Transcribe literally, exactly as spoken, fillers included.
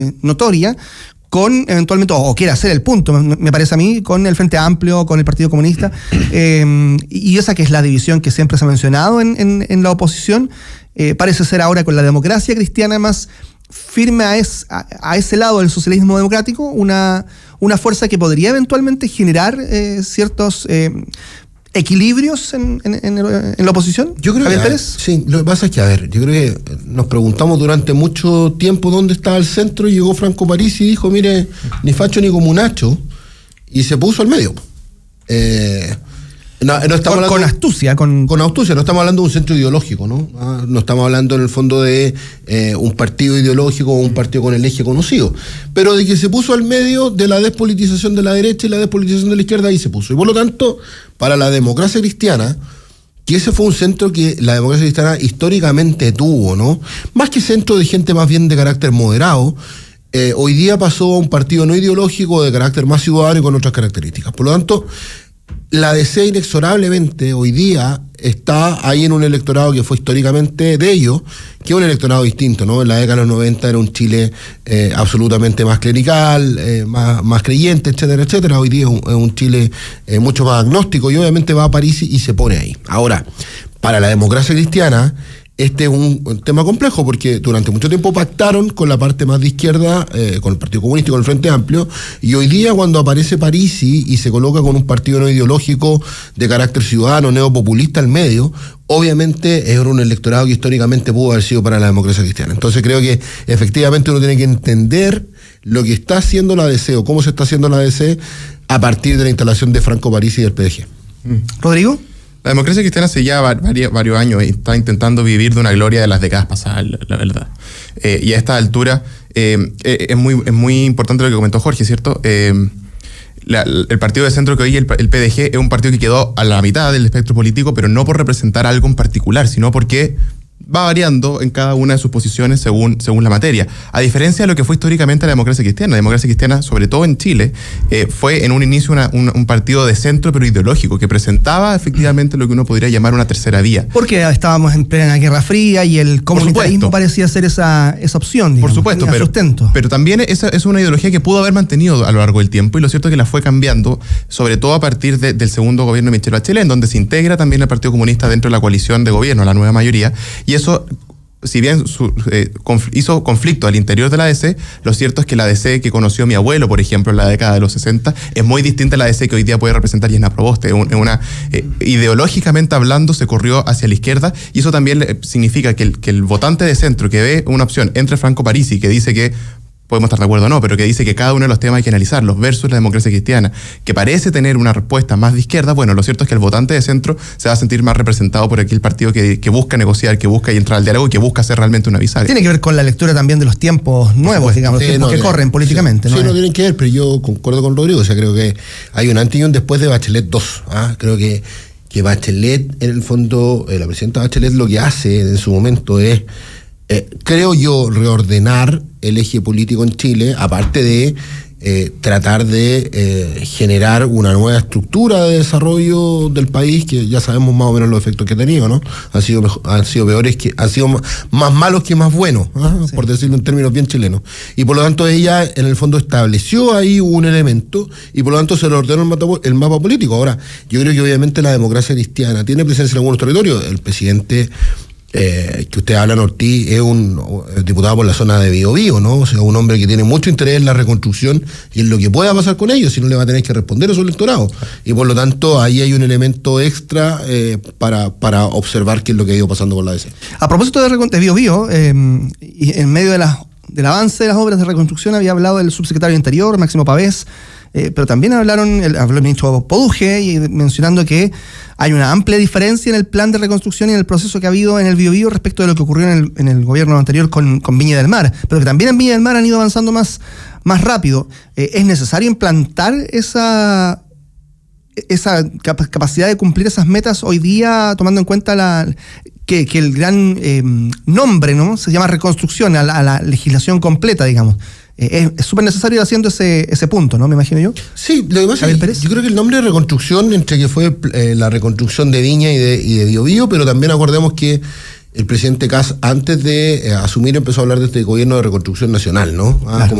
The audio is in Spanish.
notoria, con eventualmente, o quiere hacer el punto, me parece a mí, con el Frente Amplio, con el Partido Comunista, eh, y esa que es la división que siempre se ha mencionado en, en, en la oposición, eh, parece ser ahora con la democracia cristiana más firme a, es, a, a ese lado del socialismo democrático, una, una fuerza que podría eventualmente generar eh, ciertos eh, equilibrios en, en, en, en la oposición. Yo creo Javier que, Pérez. Sí, lo que pasa es que, a ver, yo creo que nos preguntamos durante mucho tiempo dónde estaba el centro, y llegó Franco Parisi y dijo, mire, ni facho ni comunacho, y se puso al medio. Eh, no, no estamos con, hablando, con astucia. Con... con astucia, no estamos hablando de un centro ideológico, ¿no? Ah, no estamos hablando en el fondo de eh, un partido ideológico o un partido con el eje conocido, pero de que se puso al medio de la despolitización de la derecha y la despolitización de la izquierda, ahí se puso. Y por lo tanto, para la democracia cristiana, que ese fue un centro que la democracia cristiana históricamente tuvo, ¿no? Más que centro de gente más bien de carácter moderado, eh, hoy día pasó a un partido no ideológico de carácter más ciudadano y con otras características. Por lo tanto, la D C inexorablemente hoy día está ahí en un electorado que fue históricamente de ellos, que es un electorado distinto, ¿no? En la década de los noventa era un Chile eh, absolutamente más clerical, eh, más, más creyente, etcétera, etcétera. Hoy día es un, es un Chile eh, mucho más agnóstico, y obviamente va a París y, y se pone ahí. Ahora, para la democracia cristiana, este es un, un tema complejo, porque durante mucho tiempo pactaron con la parte más de izquierda, eh, con el Partido Comunista y con el Frente Amplio, y hoy día cuando aparece Parisi y se coloca con un partido no ideológico de carácter ciudadano, neopopulista al medio, obviamente es un electorado que históricamente pudo haber sido para la democracia cristiana. Entonces creo que efectivamente uno tiene que entender lo que está haciendo la D C o cómo se está haciendo la D C a partir de la instalación de Franco Parisi y del P D G. Rodrigo. La democracia cristiana se lleva varios, varios años y está intentando vivir de una gloria de las décadas pasadas, la, la verdad. Eh, y a esta altura eh, eh, es, muy, es muy importante lo que comentó Jorge, ¿cierto? Eh, la, el partido de centro que hoy, el, el P D G, es un partido que quedó a la mitad del espectro político, pero no por representar algo en particular, sino porque va variando en cada una de sus posiciones según, según la materia. A diferencia de lo que fue históricamente la democracia cristiana. La democracia cristiana, sobre todo en Chile, eh, fue en un inicio una, un, un partido de centro pero ideológico, que presentaba efectivamente lo que uno podría llamar una tercera vía. Porque estábamos en plena Guerra Fría y el comunitarismo parecía ser esa, esa opción, digamos. Por supuesto, pero, pero también esa es una ideología que pudo haber mantenido a lo largo del tiempo, y lo cierto es que la fue cambiando, sobre todo a partir de, del segundo gobierno de Michelle Bachelet, en donde se integra también el Partido Comunista dentro de la coalición de gobierno, la nueva mayoría, y eso, si bien su, eh, conf, hizo conflicto al interior de la D C, lo cierto es que la D C que conoció mi abuelo, por ejemplo, en la década de los sesenta, es muy distinta a la D C que hoy día puede representar Yesna Proboste. Es un, una, eh, ideológicamente hablando, se corrió hacia la izquierda, y eso también significa que el, que el votante de centro que ve una opción entre Franco Parisi, que dice que podemos estar de acuerdo o no, pero que dice que cada uno de los temas hay que analizarlos, versus la democracia cristiana, que parece tener una respuesta más de izquierda, bueno, lo cierto es que el votante de centro se va a sentir más representado por aquel partido que, que busca negociar, que busca entrar al diálogo y que busca ser realmente una bisagra. Tiene que ver con la lectura también de los tiempos nuevos, digamos, los sí, tiempos no, que corren políticamente. Sí, ¿no? sí, no tienen que ver, pero yo concuerdo con Rodrigo, o sea, creo que hay un antes y un después de Bachelet dos. ¿ah? Creo que, que Bachelet, en el fondo, eh, la presidenta Bachelet lo que hace en su momento es, Eh, creo yo, reordenar el eje político en Chile, aparte de eh, tratar de eh, generar una nueva estructura de desarrollo del país, que ya sabemos más o menos los efectos que ha tenido, ¿no? Han sido, mejor, han sido peores, que han sido más, más malos que más buenos, ¿eh? Sí. Por decirlo en términos bien chilenos. Y por lo tanto ella, en el fondo, estableció ahí un elemento, y por lo tanto se le ordenó el mapa, el mapa político. Ahora, yo creo que obviamente la democracia cristiana tiene presencia en algunos territorios. El presidente Eh, que usted habla, Ortiz, es un es diputado por la zona de Biobío, ¿no? O sea, un hombre que tiene mucho interés en la reconstrucción y en lo que pueda pasar con ellos, si no le va a tener que responder a su electorado. Y por lo tanto, ahí hay un elemento extra eh, para, para observar qué es lo que ha ido pasando con la D C. A propósito de, de Biobío, eh, y en medio de la, del avance de las obras de reconstrucción, había hablado el subsecretario de Interior, Máximo Pavés, Eh, pero también hablaron el, habló el ministro Poduje, y mencionando que hay una amplia diferencia en el plan de reconstrucción y en el proceso que ha habido en el Biobío respecto de lo que ocurrió en el, en el gobierno anterior con, con Viña del Mar, pero que también en Viña del Mar han ido avanzando más, más rápido. Eh, ¿Es necesario implantar esa, esa cap- capacidad de cumplir esas metas hoy día, tomando en cuenta la que, que el gran eh, nombre, ¿no? Se llama reconstrucción a la, a la legislación completa, digamos? Es súper necesario ir haciendo ese, ese punto, ¿no? Me imagino yo. Sí, lo que pasa es que yo creo que el nombre de reconstrucción, entre que fue eh, la reconstrucción de Viña y de, y de Biobío, pero también acordemos que el presidente Kast, antes de eh, asumir, empezó a hablar de este gobierno de reconstrucción nacional, ¿no? Ah, claro.